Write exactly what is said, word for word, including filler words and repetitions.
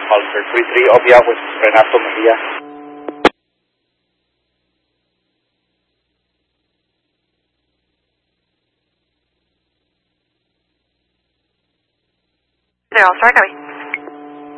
Alter three three, Obia with Renato Mejia. There, All Star, Copy.